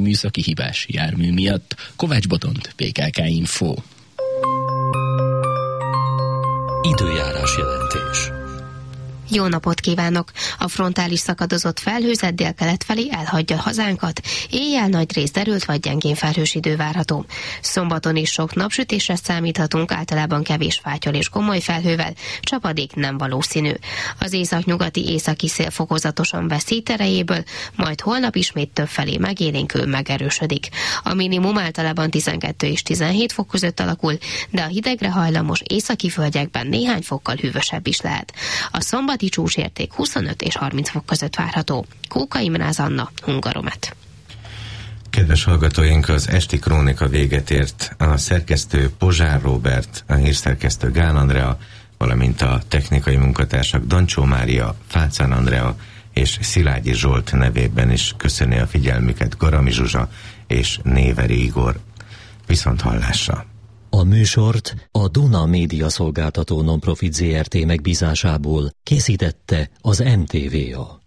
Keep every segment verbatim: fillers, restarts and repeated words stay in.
műszaki hibás jármű miatt. Kovács Botont, bé ká ká Info. Időjárás jelentés. Jó napot kívánok! A frontális szakadozott felhőzet délkelet felé elhagyja hazánkat, éjjel nagy rész derült vagy gyengén felhős idő várható. Szombaton is sok napsütésre számíthatunk, általában kevés fátyol és komoly felhővel, csapadék nem valószínű. Az északnyugati északi szél fokozatosan veszít erejéből, majd holnap ismét többfelé megélénkül, megerősödik. A minimum általában tizenkettő és tizenhét fok között alakul, de a hidegre hajlamos északi földekben néhány fokkal hűvösebb is lehet. A szombat csúcsérték huszonöt és harminc fok között várható. Kóka Imráz Anna, Hungaromet. Kedves hallgatóink, az esti krónika véget ért. A szerkesztő Pozsár Róbert, a hírszerkesztő Gál Andrea, valamint a technikai munkatársak Dancsó Mária, Fácán Andrea és Szilágyi Zsolt nevében is köszöni a figyelmüket Garami Zsuzsa és Néveri Igor. Viszont hallásra! A műsort a Duna Média Szolgáltató Nonprofit zé er té megbízásából készítette az em té vé á.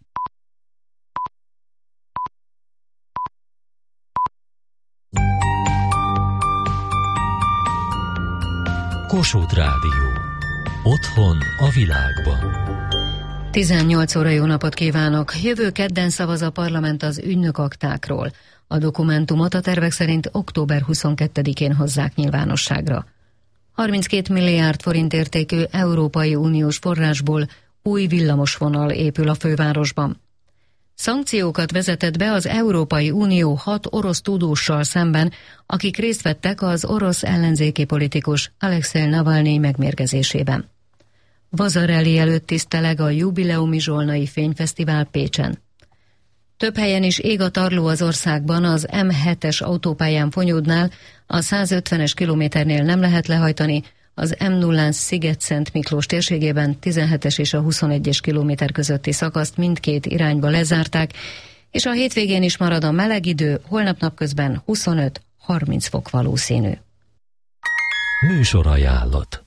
Kossuth Rádió. Otthon a világban. tizennyolc óra, jó napot kívánok! Jövő kedden szavaz a parlament az ügynökaktákról. A dokumentumot a tervek szerint október huszonkettedikén hozzák nyilvánosságra. harminckét milliárd forint értékű Európai Uniós forrásból új villamosvonal épül a fővárosban. Szankciókat vezetett be az Európai Unió hat orosz tudóssal szemben, akik részt vettek az orosz ellenzéki politikus Alexej Navalnyi megmérgezésében. Vazarely előtt tiszteleg a jubileumi Zsolnai Fényfesztivál Pécsen. Több helyen is ég a tarló az országban, az em hetes autópályán Fonyódnál a százötvenes kilométernél nem lehet lehajtani, az em nullán Sziget-Szent Miklós térségében tizenhetes és a huszonegyes kilométer közötti szakaszt mindkét irányba lezárták, és a hétvégén is marad a meleg idő, holnap napközben huszonöt-harminc fok valószínű. Műsorajánlat.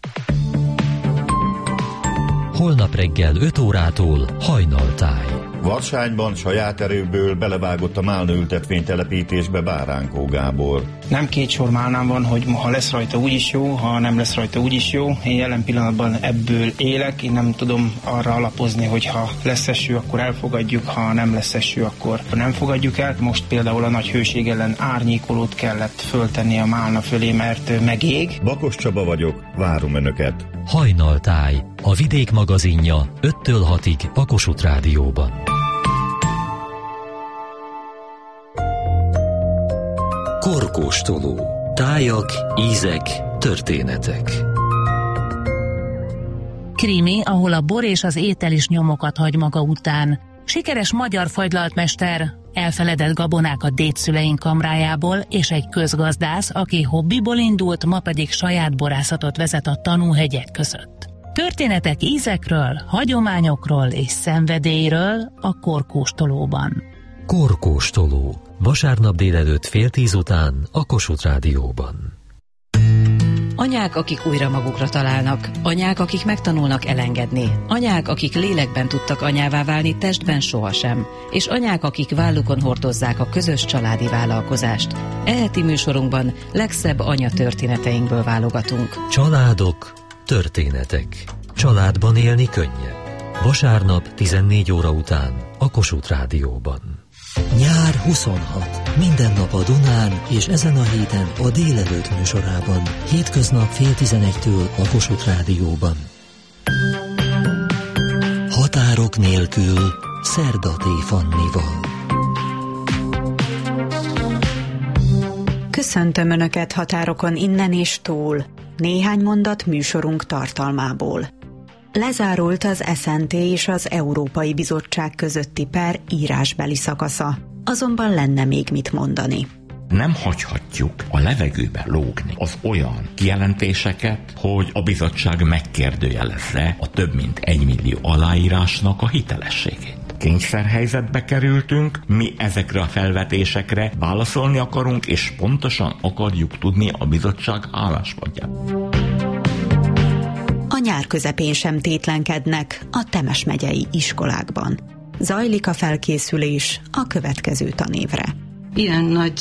Holnap reggel öt órától Hajnaltáj. Varsányban saját erőből belevágott a málnaültetvény telepítésbe Báránkó Gábor. Nem két sor málnám van, hogy ha lesz rajta úgyis jó, ha nem lesz rajta úgyis jó. Én jelen pillanatban ebből élek, én nem tudom arra alapozni, hogy ha lesz eső, akkor elfogadjuk, ha nem lesz eső, akkor nem fogadjuk el. Most például a nagy hőség ellen árnyékolót kellett föltenni a málna fölé, mert megég. Bakos Csaba vagyok, várom Önöket. Hajnaltáj, a Vidék magazinja öttől hatig a Kossuth Rádióban. Korkóstoló. Tájak, ízek, történetek. Krimi, ahol a bor és az étel is nyomokat hagy maga után. Sikeres magyar fagylaltmester, elfeledett gabonák a dédszüleink kamrájából, és egy közgazdász, aki hobbiból indult, ma pedig saját borászatot vezet a tanúhegyek között. Történetek ízekről, hagyományokról és szenvedélyről a Korkóstolóban. Korkóstoló. Vasárnap délelőtt fél tíz után a Kossuth Rádióban. Anyák, akik újra magukra találnak, anyák, akik megtanulnak elengedni, anyák, akik lélekben tudtak anyává válni, testben sohasem, és anyák, akik vállukon hordozzák a közös családi vállalkozást. E heti műsorunkban legszebb anya történeteinkből válogatunk. Családok, történetek. Családban élni könnyebb. Vasárnap tizennégy óra után a Kossuth Rádióban. Nyár huszonhat. Minden nap a Dunán, és ezen a héten a délelőtt műsorában. Hétköznap fél tizenegytől a Kossuth Rádióban. Határok nélkül, Szerda T. Fannival. Köszöntöm Önöket határokon innen és túl. Néhány mondat műsorunk tartalmából. Lezárult az es en té és az Európai Bizottság közötti per írásbeli szakasza, azonban lenne még mit mondani. Nem hagyhatjuk a levegőbe lógni az olyan kijelentéseket, hogy a bizottság megkérdőjelezze a több mint egymillió aláírásnak a hitelességét. Kényszerhelyzetbe kerültünk, mi ezekre a felvetésekre válaszolni akarunk, és pontosan akarjuk tudni a bizottság álláspontját. A nyár közepén sem tétlenkednek a Temes megyei iskolákban. Zajlik a felkészülés a következő tanévre. Ilyen nagy